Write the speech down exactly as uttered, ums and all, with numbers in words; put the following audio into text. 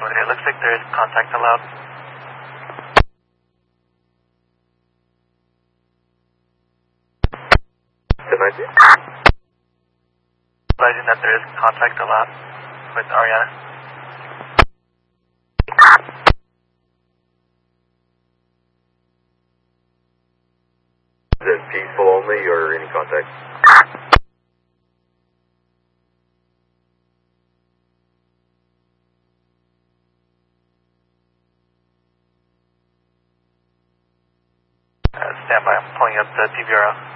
It looks like there is contact allowed. Advising that there is contact allowed with Ariana. Is it peaceful only or any contact? Uh, stand by, I'm pulling up the D V R L.